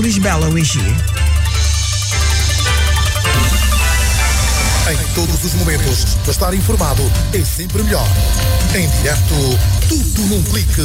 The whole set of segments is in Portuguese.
Lisbela Uigi. Em todos os momentos, estar informado é sempre melhor. Em direto, tudo num clique.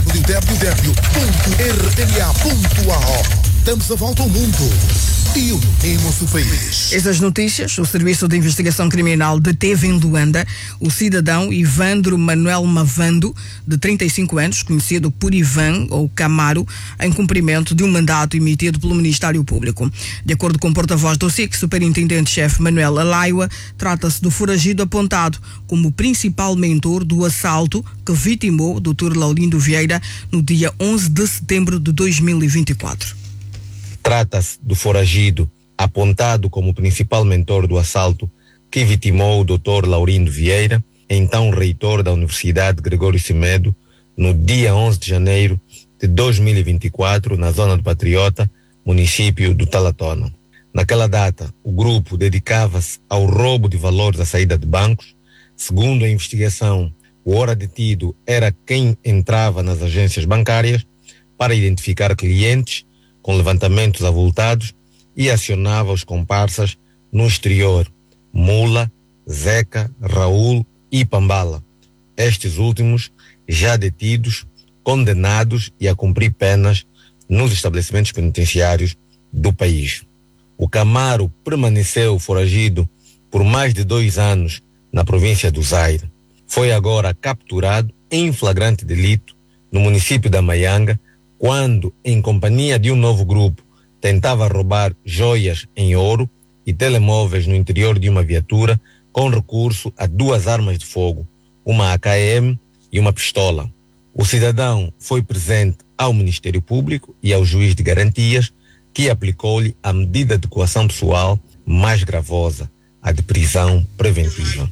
www.rma.ao. Damos a volta ao mundo e unimos o país. Estas notícias, o Serviço de Investigação Criminal deteve em Luanda o cidadão Ivandro Manuel Mavando, de 35 anos, conhecido por Ivan ou Camaro, em cumprimento de um mandato emitido pelo Ministério Público. De acordo com o porta-voz do SIC, Superintendente-Chefe Manuel Alaiua, trata-se do foragido apontado como principal mentor do assalto que vitimou o Dr. Laurindo Vieira no dia 11 de setembro de 2024. Trata-se do foragido apontado como principal mentor do assalto que vitimou o Dr. Laurindo Vieira, então reitor da Universidade Gregório Semedo, no dia 11 de janeiro de 2024, na zona do Patriota, município do Talatona. Naquela data, o grupo dedicava-se ao roubo de valores à saída de bancos. Segundo a investigação, o ora detido era quem entrava nas agências bancárias para identificar clientes com levantamentos avultados e acionava os comparsas no exterior, Mula, Zeca, Raul e Pambala. Estes últimos já detidos, condenados e a cumprir penas nos estabelecimentos penitenciários do país. O Camaro permaneceu foragido por mais de 2 anos na província do Zaire. Foi agora capturado em flagrante delito no município da Maianga, quando, em companhia de um novo grupo, tentava roubar joias em ouro e telemóveis no interior de uma viatura com recurso a 2 armas de fogo, uma AKM e uma pistola. O cidadão foi presente ao Ministério Público e ao juiz de garantias, que aplicou-lhe a medida de coação pessoal mais gravosa, a de prisão preventiva.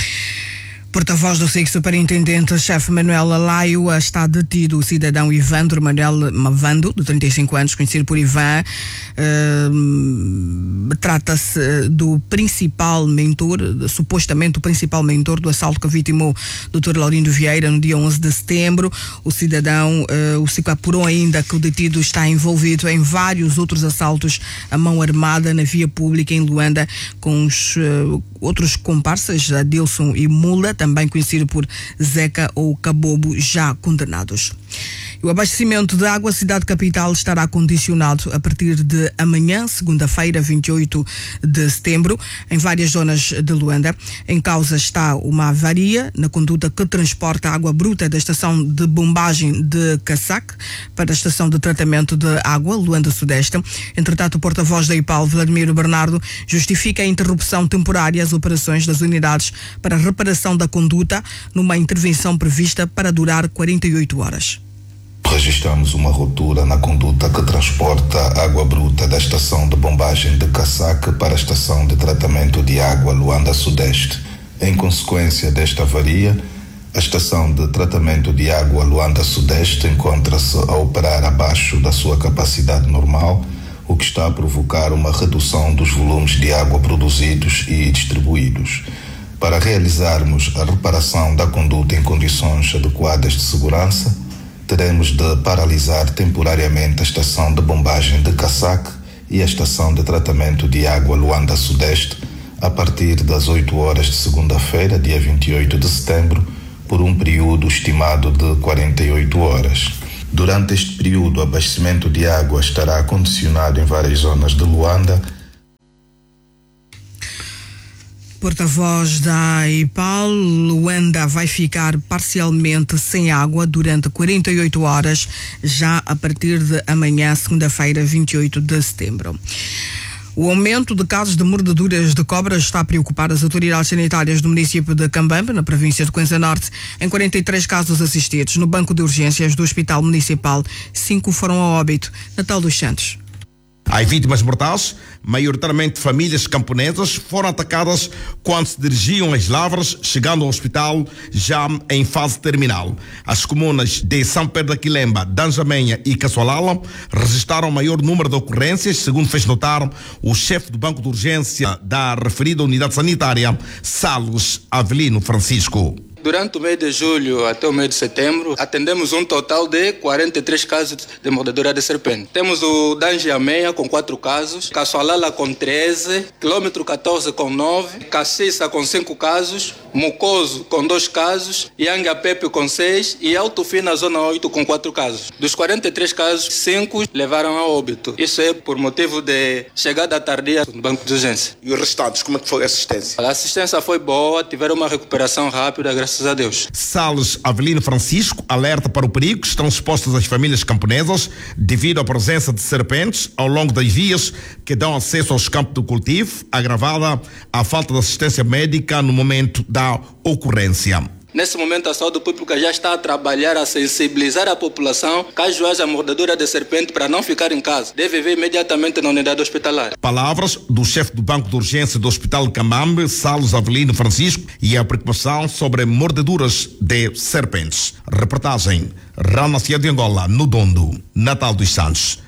Porta-voz do SIC, Superintendente-Chefe Manuel Alaiua, está detido o cidadão Ivandro Manuel Mavando, de 35 anos, conhecido por Ivan. Trata-se do principal mentor, supostamente o principal mentor do assalto que vitimou o Dr. Laurindo Vieira no dia 11 de setembro. O cidadão, o SIC apurou ainda que o detido está envolvido em vários outros assaltos à mão armada na via pública em Luanda, com os outros comparsas, Adilson e Mula, também conhecido por Zeca ou Cabobo, já condenados. O abastecimento de água à cidade capital estará condicionado a partir de amanhã, segunda-feira, 28 de setembro, em várias zonas de Luanda. Em causa está uma avaria na conduta que transporta água bruta da estação de bombagem de Casac para a estação de tratamento de água, Luanda Sudeste. Entretanto, o porta-voz da IPAL, Vladimiro Bernardo, justifica a interrupção temporária às operações das unidades para a reparação da conduta numa intervenção prevista para durar 48 horas. Registramos uma ruptura na conduta que transporta água bruta da estação de bombagem de Casac para a estação de tratamento de água Luanda Sudeste. Em consequência desta avaria, a estação de tratamento de água Luanda Sudeste encontra-se a operar abaixo da sua capacidade normal, o que está a provocar uma redução dos volumes de água produzidos e distribuídos. Para realizarmos a reparação da conduta em condições adequadas de segurança, teremos de paralisar temporariamente a estação de bombagem de Casac e a estação de tratamento de água Luanda Sudeste a partir das 8 horas de segunda-feira, dia 28 de setembro, por um período estimado de 48 horas. Durante este período, o abastecimento de água estará condicionado em várias zonas de Luanda. Porta-voz da IPAL, Luanda vai ficar parcialmente sem água durante 48 horas, já a partir de amanhã, segunda-feira, 28 de setembro. O aumento de casos de mordeduras de cobras está a preocupar as autoridades sanitárias do município de Cambambe, na província de Coenza Norte. Em 43 casos assistidos no banco de urgências do Hospital Municipal, 5 foram a óbito. Natal dos Santos. As vítimas mortais, maioritariamente famílias camponesas, foram atacadas quando se dirigiam às lavras, chegando ao hospital já em fase terminal. As comunas de São Pedro da Quilemba, Danjamenha e Caçolala registraram o maior número de ocorrências, segundo fez notar o chefe do banco de urgência da referida unidade sanitária, Salles Avelino Francisco. Durante o mês de julho até o mês de setembro, atendemos um total de 43 casos de mordedura de serpente. Temos o Danjiameia com 4 casos, Caçoalala com 13, Quilômetro 14 com 9, Caciça com 5 casos, Mucoso com 2 casos, Yangapepe com 6 e Alto Fina Zona 8 com 4 casos. Dos 43 casos, 5 levaram a óbito. Isso é por motivo de chegada tardia no banco de urgência. E os restantes, como é que foi a assistência? A assistência foi boa, tiveram uma recuperação rápida, graças a Deus. Salles Avelino Francisco alerta para o perigo que estão expostas as famílias camponesas devido à presença de serpentes ao longo das vias que dão acesso aos campos de cultivo, agravada a falta de assistência médica no momento da ocorrência. Nesse momento, a saúde pública já está a trabalhar, a sensibilizar a população caso haja mordedura de serpente para não ficar em casa. Deve vir imediatamente na unidade hospitalar. Palavras do chefe do Banco de Urgência do Hospital de Cambambe, Salles Avelino Francisco, e a preocupação sobre mordeduras de serpentes. Reportagem Rana Cia de Angola, no Dondo, Natal dos Santos.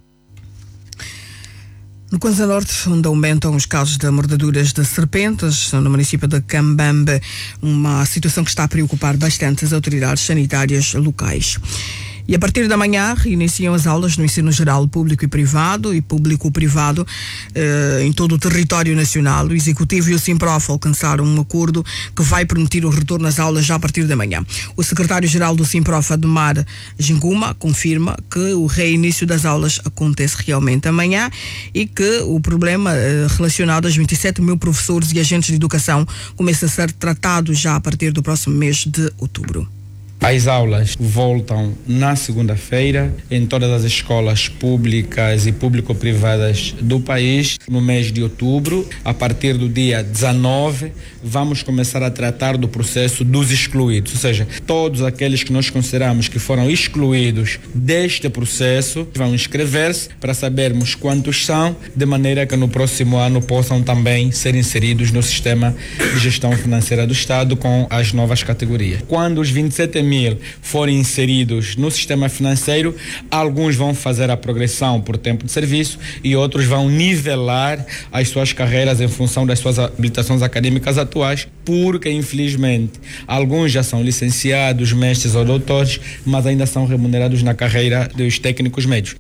No Kwanza Norte, onde aumentam os casos de mordeduras de serpentes, no município de Cambambe, uma situação que está a preocupar bastante as autoridades sanitárias locais. E a partir da manhã reiniciam as aulas no ensino geral público e público-privado em todo o território nacional. O Executivo e o Simprof alcançaram um acordo que vai permitir o retorno às aulas já a partir da manhã. O secretário-geral do Simprof, Ademar Ginguma, confirma que o reinício das aulas acontece realmente amanhã e que o problema relacionado aos 27 mil professores e agentes de educação começa a ser tratado já a partir do próximo mês de outubro. As aulas voltam na segunda-feira em todas as escolas públicas e público-privadas do país no mês de outubro. A partir do dia 19, vamos começar a tratar do processo dos excluídos, ou seja, todos aqueles que nós consideramos que foram excluídos deste processo vão inscrever-se para sabermos quantos são, de maneira que no próximo ano possam também ser inseridos no sistema de gestão financeira do Estado com as novas categorias. Quando os 27 mil forem inseridos no sistema financeiro, alguns vão fazer a progressão por tempo de serviço e outros vão nivelar as suas carreiras em função das suas habilitações acadêmicas atuais, porque infelizmente alguns já são licenciados, mestres ou doutores, mas ainda são remunerados na carreira dos técnicos médios.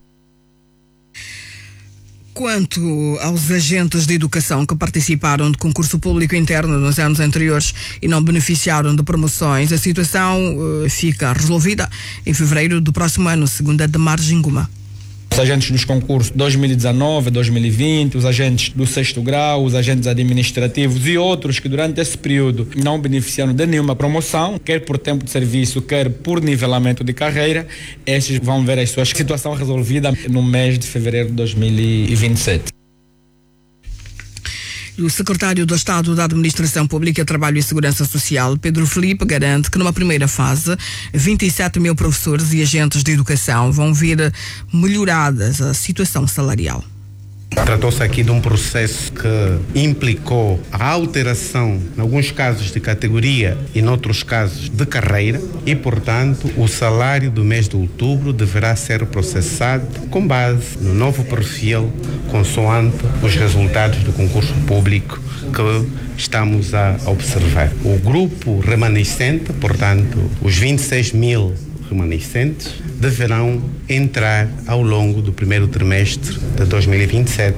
Quanto aos agentes de educação que participaram de concurso público interno nos anos anteriores e não beneficiaram de promoções, a situação fica resolvida em fevereiro do próximo ano, segundo Ademar Ginguma. Os agentes dos concursos 2019, 2020, os agentes do 6º grau, os agentes administrativos e outros que durante esse período não beneficiaram de nenhuma promoção, quer por tempo de serviço, quer por nivelamento de carreira, estes vão ver a sua situação resolvida no mês de fevereiro de 2027. O secretário do Estado da Administração Pública, Trabalho e Segurança Social, Pedro Filipe, garante que numa primeira fase 27 mil professores e agentes de educação vão ver melhoradas a situação salarial. Tratou-se aqui de um processo que implicou a alteração, em alguns casos de categoria e em outros casos de carreira e, portanto, o salário do mês de outubro deverá ser processado com base no novo perfil, consoante os resultados do concurso público que estamos a observar. O grupo remanescente, portanto, os 26 mil remanescentes, deverão entrar ao longo do primeiro trimestre de 2027.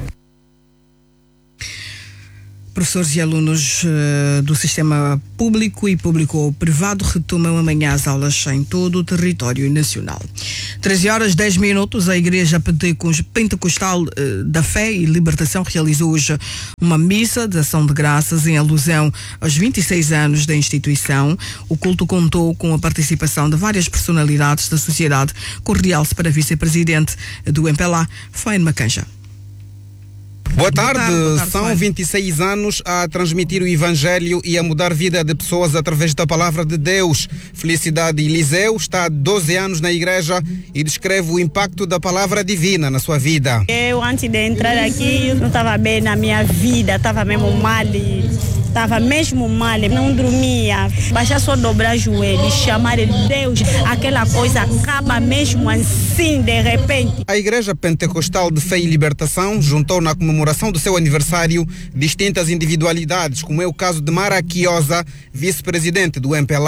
Professores e alunos do sistema público e público-privado retomam amanhã as aulas em todo o território nacional. 13h10, a Igreja Pentecostal da Fé e Libertação realizou hoje uma missa de ação de graças em alusão aos 26 anos da instituição. O culto contou com a participação de várias personalidades da sociedade, com realce para vice-presidente do MPLA, Faine Macanja. Boa tarde. São 26 anos a transmitir o Evangelho e a mudar a vida de pessoas através da palavra de Deus. Felicidade Eliseu está há 12 anos na igreja e descreve o impacto da palavra divina na sua vida. Eu, antes de entrar aqui, não estava bem na minha vida, estava mesmo mal. Estava mesmo mal, não dormia. Basta só dobrar joelhos, chamar Deus, aquela coisa acaba mesmo assim, de repente. A Igreja Pentecostal de Fé e Libertação juntou na comemoração do seu aniversário distintas individualidades, como é o caso de Mara Quiosa, vice-presidente do MPLA.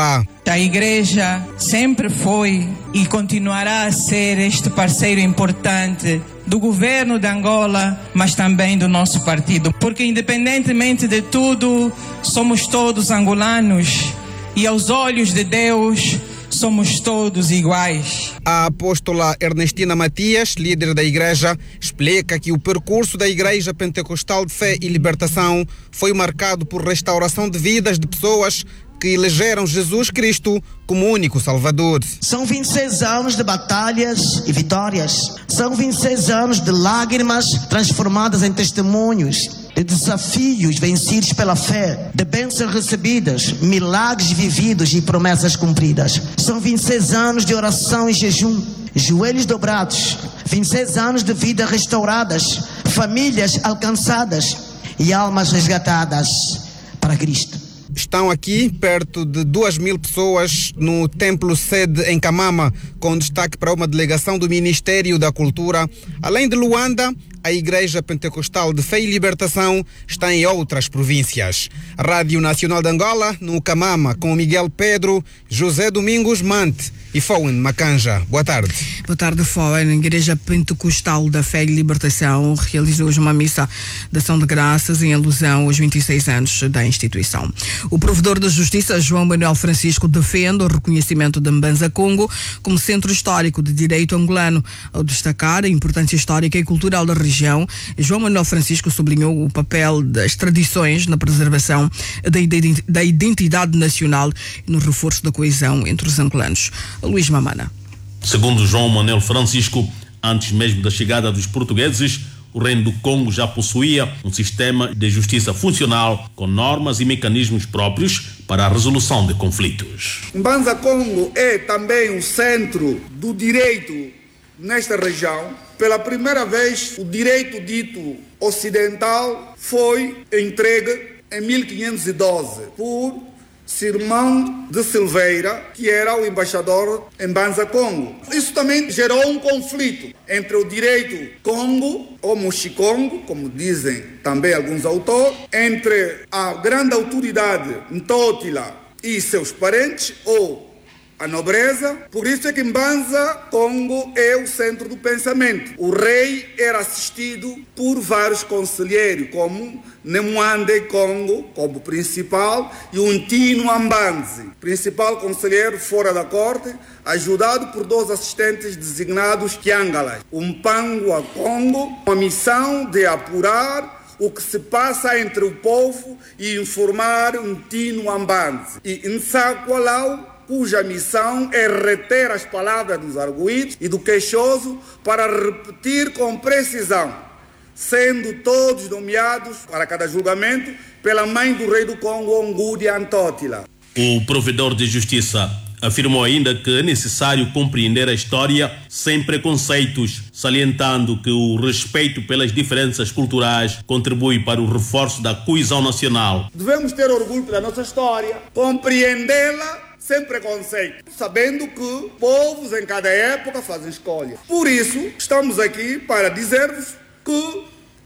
A Igreja sempre foi e continuará a ser este parceiro importante do governo de Angola, mas também do nosso partido. Porque independentemente de tudo, somos todos angolanos e aos olhos de Deus somos todos iguais. A apóstola Ernestina Matias, líder da igreja, explica que o percurso da Igreja Pentecostal de Fé e Libertação foi marcado por restauração de vidas de pessoas que elegeram Jesus Cristo como único Salvador. São 26 anos de batalhas e vitórias. São 26 anos de lágrimas transformadas em testemunhos, de desafios vencidos pela fé, de bênçãos recebidas, milagres vividos e promessas cumpridas. São 26 anos de oração e jejum, joelhos dobrados, 26 anos de vida restauradas, famílias alcançadas e almas resgatadas para Cristo. Estão aqui perto de 2.000 pessoas no templo sede em Kamama, com destaque para uma delegação do Ministério da Cultura. Além de Luanda, a Igreja Pentecostal de Fé e Libertação está em outras províncias. A Rádio Nacional de Angola, no Kamama, com Miguel Pedro, José Domingos Mante e Fowen Macanja. Boa tarde. Boa tarde, Fowen. A Igreja Pentecostal da Fé e Libertação realizou hoje uma missa de ação de graças em alusão aos 26 anos da instituição. O provedor da Justiça, João Manuel Francisco, defende o reconhecimento de Mbanza Congo como centro histórico de direito angolano. Ao destacar a importância histórica e cultural da região, João Manuel Francisco sublinhou o papel das tradições na preservação da identidade nacional e no reforço da coesão entre os angolanos. Luís Mamana. Segundo João Manuel Francisco, antes mesmo da chegada dos portugueses, o Reino do Congo já possuía um sistema de justiça funcional com normas e mecanismos próprios para a resolução de conflitos. Mbanza Congo é também o centro do direito nesta região. Pela primeira vez, o direito dito ocidental foi entregue em 1512 por Simão de Silveira, que era o embaixador em Mbanza Congo. Isso também gerou um conflito entre o direito Congo, ou Mochicongo, como dizem também alguns autores, entre a grande autoridade Ntotila e seus parentes, ou a nobreza. Por isso é que Mbanza Congo é o centro do pensamento. O rei era assistido por vários conselheiros, como Nemuande Congo, como principal, e o Ntino Ambanzi, principal conselheiro fora da corte, ajudado por 2 assistentes designados Kiangalas. Mpango Congo, uma missão de apurar o que se passa entre o povo e informar Ntino Ambanzi. E Nsakwalau, cuja missão é reter as palavras dos arguidos e do queixoso para repetir com precisão, sendo todos nomeados para cada julgamento pela mãe do rei do Congo, Ngudi Ntotila. O provedor de justiça afirmou ainda que é necessário compreender a história sem preconceitos, salientando que o respeito pelas diferenças culturais contribui para o reforço da coesão nacional. Devemos ter orgulho pela nossa história, compreendê-la sem preconceito, sabendo que povos em cada época fazem escolha. Por isso, estamos aqui para dizer-vos que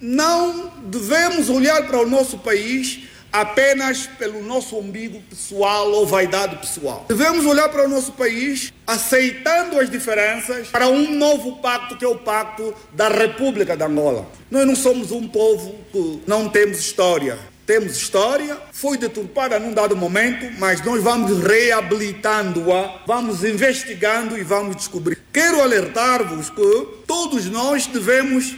não devemos olhar para o nosso país apenas pelo nosso umbigo pessoal ou vaidade pessoal. Devemos olhar para o nosso país aceitando as diferenças para um novo pacto, que é o pacto da República de Angola. Nós não somos um povo que não temos história. Temos história, foi deturpada num dado momento, mas nós vamos reabilitando-a, vamos investigando e vamos descobrir. Quero alertar-vos que todos nós devemos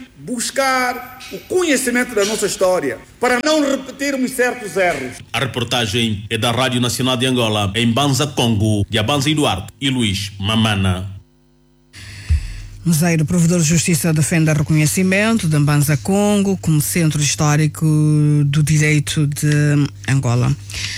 buscar o conhecimento da nossa história, para não repetirmos certos erros. A reportagem é da Rádio Nacional de Angola, em Mbanza Congo, de Abanza Eduardo e Luís Mamana. Meseiro, provedor de justiça, defende o reconhecimento de Mbanza Congo como centro histórico do direito de Angola.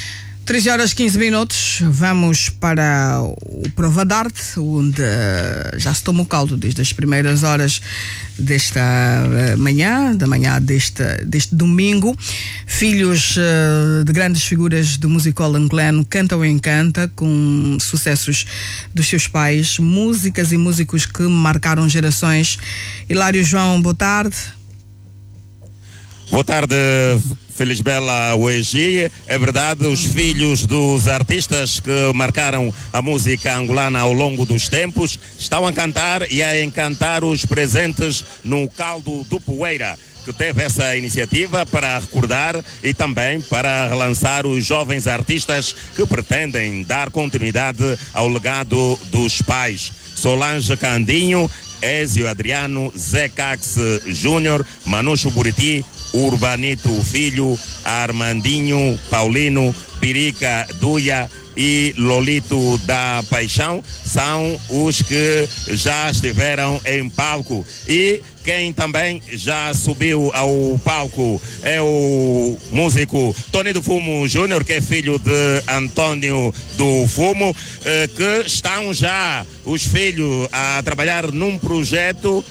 13h15, vamos para o Prova d'Arte, onde já se toma o caldo desde as primeiras horas desta manhã, deste domingo. Filhos de grandes figuras do musical angolano cantam em canta com sucessos dos seus pais, músicas e músicos que marcaram gerações. Hilário João, boa tarde. Boa tarde, Felisbela Uegi. É verdade, os filhos dos artistas que marcaram a música angolana ao longo dos tempos estão a cantar e a encantar os presentes no Caldo do Poeira, que teve essa iniciativa para recordar e também para relançar os jovens artistas que pretendem dar continuidade ao legado dos pais. Solange Candinho, Ézio Adriano, Zé Cax Júnior, Manucho Buriti, Urbanito Filho, Armandinho Paulino, Pirica Duia e Lolito da Paixão são os que já estiveram em palco. E quem também já subiu ao palco é o músico Tony do Fumo Júnior, que é filho de Antônio do Fumo, que estão já os filhos a trabalhar num projeto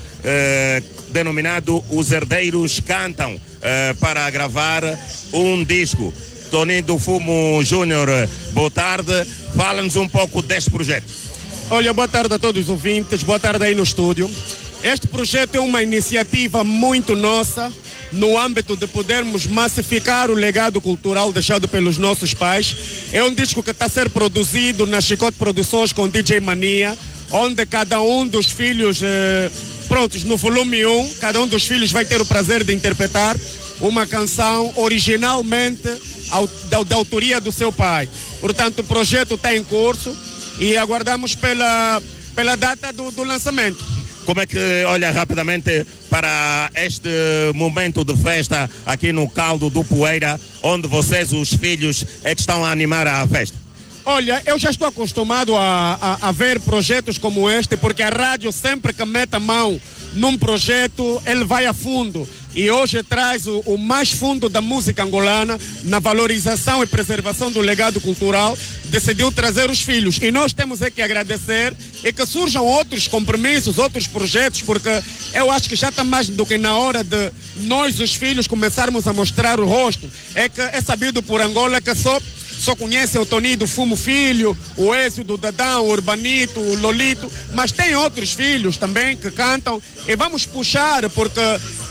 denominado Os Herdeiros Cantam, para gravar um disco. Tony do Fumo Júnior, boa tarde. Fala-nos um pouco deste projeto. Olha, boa tarde a todos os ouvintes, boa tarde aí no estúdio. Este projeto é uma iniciativa muito nossa, no âmbito de podermos massificar o legado cultural deixado pelos nossos pais. É um disco que está a ser produzido na Chicote Produções com DJ Mania, onde cada um dos filhos, prontos, no volume 1, cada um dos filhos vai ter o prazer de interpretar uma canção originalmente da autoria do seu pai. Portanto, o projeto está em curso e aguardamos pela data do lançamento. Como é que olha rapidamente para este momento de festa aqui no Caldo do Poeira, onde vocês, os filhos, é que estão a animar a festa? Olha, eu já estou acostumado a ver projetos como este, porque a rádio sempre que mete a mão num projeto, ele vai a fundo. E hoje traz o mais fundo da música angolana na valorização e preservação do legado cultural. Decidiu trazer os filhos. E nós temos que agradecer e que surjam outros compromissos, outros projetos, porque eu acho que já está mais do que na hora de nós, os filhos, começarmos a mostrar o rosto. É que é sabido por Angola que só conhecem o Tony do Fumo Filho, o Ézio do Dadão, o Urbanito, o Lolito, mas tem outros filhos também que cantam e vamos puxar, porque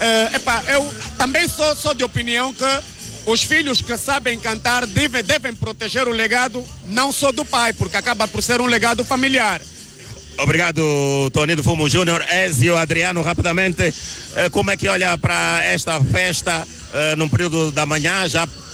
eu também sou de opinião que os filhos que sabem cantar devem proteger o legado não só do pai, porque acaba por ser um legado familiar. Obrigado, Tony do Fumo Júnior. Ézio Adriano, rapidamente, como é que olha para esta festa no período da manhã?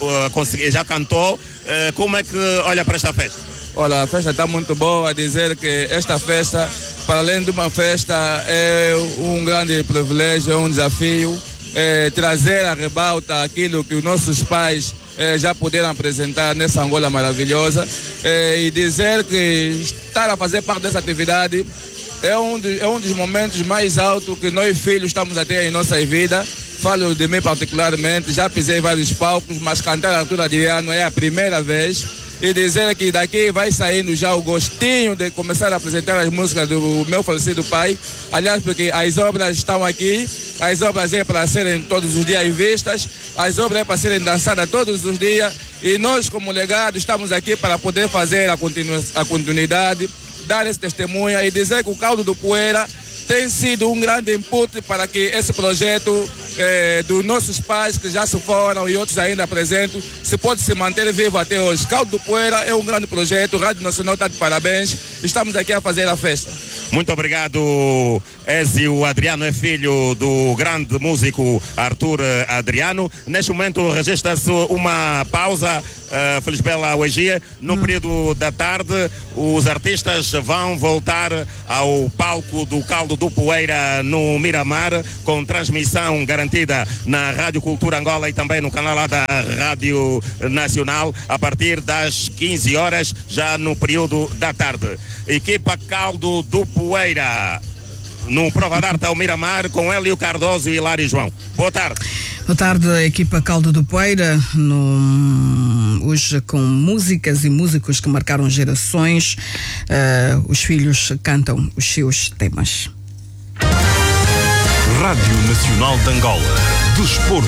Já cantou? Como é que olha para esta festa? Olha, a festa está muito boa. Dizer que esta festa, para além de uma festa, é um grande privilégio, é um desafio, trazer à rebalta aquilo que os nossos pais já puderam apresentar nessa Angola maravilhosa, e dizer que estar a fazer parte dessa atividade é um dos momentos mais altos que nós filhos estamos a ter em nossa vida. Falo de mim particularmente, já pisei vários palcos, mas cantar Arthur Adriano é a primeira vez. E dizer que daqui vai saindo já o gostinho de começar a apresentar as músicas do meu falecido pai. Aliás, porque as obras estão aqui, as obras é para serem todos os dias vistas, as obras é para serem dançadas todos os dias. E nós, como legado, estamos aqui para poder fazer a continuidade, dar esse testemunho e dizer que o Caldo do Poeira tem sido um grande input para que esse projeto dos nossos pais que já se foram e outros ainda presentes se pode se manter vivo até hoje. Caldo do Poeira é um grande projeto, Rádio Nacional está de parabéns, estamos aqui a fazer a festa. Muito obrigado, Ézio Adriano, é filho do grande músico Arthur Adriano. Neste momento registra-se uma pausa, Felisbela Uegi. No período da tarde, os artistas vão voltar ao palco do Caldo do Poeira no Miramar, com transmissão garantida na Rádio Cultura Angola e também no canal lá da Rádio Nacional, a partir das 15 horas, já no período da tarde. Equipa Caldo do Poeira no Prova d'Arte ao Miramar, com Hélio Cardoso e Hilário João. Boa tarde. Boa tarde, equipa Caldo do Poeira, hoje com músicas e músicos que marcaram gerações. Os filhos cantam os seus temas. Rádio Nacional de Angola, Desporto.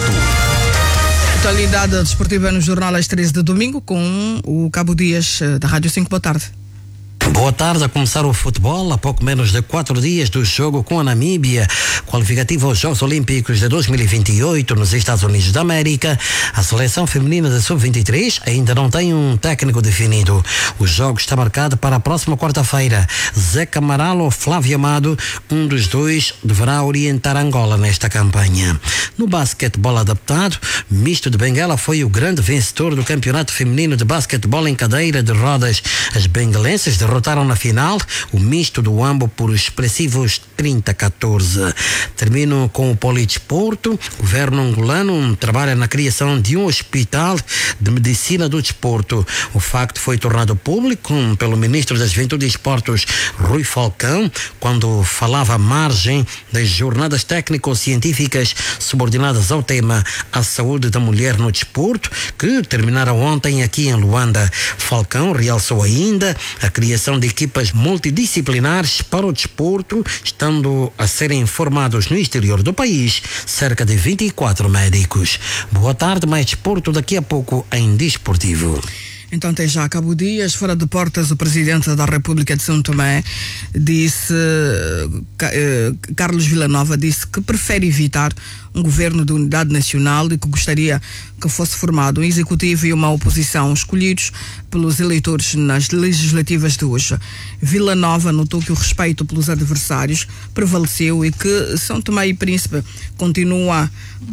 Atualidade desportiva no jornal às 13 de domingo, com o Cabo Dias da Rádio 5. Boa tarde. Boa tarde. A começar o futebol, há pouco menos de 4 dias do jogo com a Namíbia, qualificativo aos Jogos Olímpicos de 2028 nos Estados Unidos da América, a seleção feminina da Sub-23 ainda não tem um técnico definido. O jogo está marcado para a próxima quarta-feira. Zé Camaral ou Flávio Amado, um dos dois deverá orientar Angola nesta campanha. No basquetebol adaptado, Misto de Benguela foi o grande vencedor do campeonato feminino de basquetebol em cadeira de rodas. As bengalenses derrotaram na final o Misto do Huambo por expressivos 30-14. Termino com o polidesporto. O governo angolano trabalha na criação de um hospital de medicina do desporto. O facto foi tornado público pelo ministro da Juventude e Esportes, Rui Falcão, quando falava à margem das jornadas técnico-científicas subordinadas ao tema A Saúde da Mulher no Desporto, que terminaram ontem aqui em Luanda. Falcão realçou ainda a criação de equipas multidisciplinares para o desporto, estando a serem formados no exterior do país cerca de 24 médicos. Boa tarde, mais desporto daqui a pouco em Desportivo. Então, até já, Cabo Dias, fora de portas, o Presidente da República de São Tomé disse, Carlos Villanova disse que prefere evitar um governo de unidade nacional e que gostaria que fosse formado um executivo e uma oposição escolhidos pelos eleitores nas legislativas de hoje. Villanova notou que o respeito pelos adversários prevaleceu e que São Tomé e Príncipe continua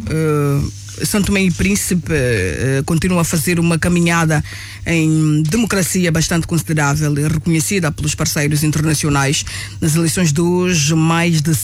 a fazer uma caminhada em democracia bastante considerável e reconhecida pelos parceiros internacionais. Nas eleições de hoje, mais de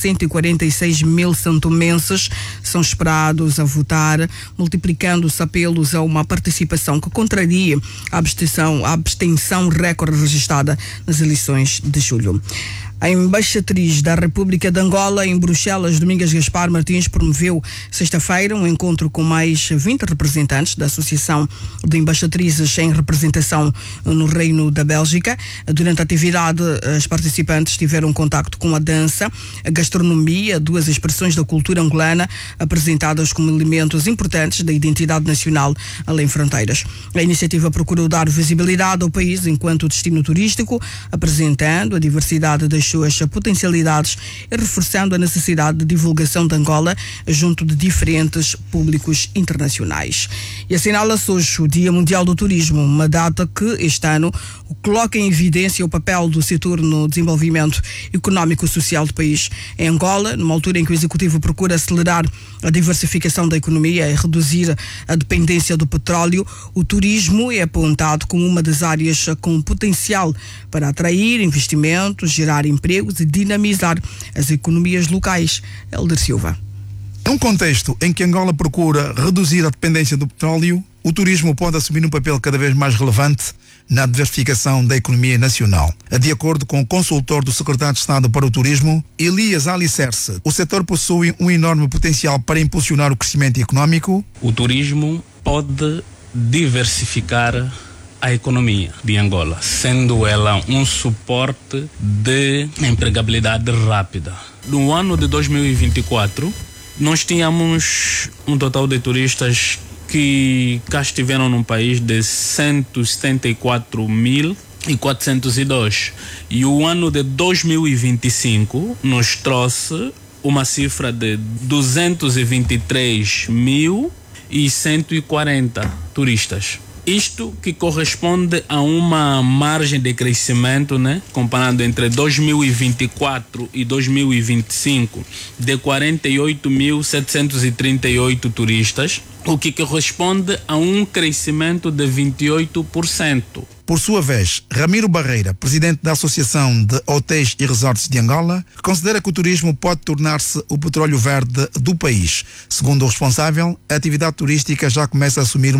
146 mil santomenses são esperados a votar, multiplicando-se apelos a uma participação que contraria a abstenção recorde registrada nas eleições de julho. A embaixatriz da República de Angola em Bruxelas, Domingos Gaspar Martins, promoveu sexta-feira um encontro com mais 20 representantes da Associação de Embaixatrizes em Representação no Reino da Bélgica. Durante a atividade, as participantes tiveram contacto com a dança, a gastronomia, duas expressões da cultura angolana apresentadas como elementos importantes da identidade nacional além fronteiras. A iniciativa procurou dar visibilidade ao país enquanto destino turístico, apresentando a diversidade das suas potencialidades e reforçando a necessidade de divulgação de Angola junto de diferentes públicos internacionais. E assinala-se hoje o Dia Mundial do Turismo, uma data que este ano coloca em evidência o papel do setor no desenvolvimento económico e social do país. Em Angola, numa altura em que o Executivo procura acelerar a diversificação da economia e reduzir a dependência do petróleo, o turismo é apontado como uma das áreas com potencial para atrair investimentos, gerar empregos e dinamizar as economias locais. Helder Silva. Num contexto em que Angola procura reduzir a dependência do petróleo, o turismo pode assumir um papel cada vez mais relevante na diversificação da economia nacional. De acordo com o consultor do Secretário de Estado para o Turismo, Elias Alicerce, o setor possui um enorme potencial para impulsionar o crescimento económico. O turismo pode diversificar a economia de Angola, sendo ela um suporte de empregabilidade rápida. No ano de 2024, nós tínhamos um total de turistas que cá estiveram no país de 174.402. E o ano de 2025 nos trouxe uma cifra de 223.140 turistas. Isto que corresponde a uma margem de crescimento, comparando entre 2024 e 2025, de 48.738 turistas, o que corresponde a um crescimento de 28%. Por sua vez, Ramiro Barreira, presidente da Associação de Hotéis e Resorts de Angola, considera que o turismo pode tornar-se o petróleo verde do país. Segundo o responsável, a atividade turística já começa a assumir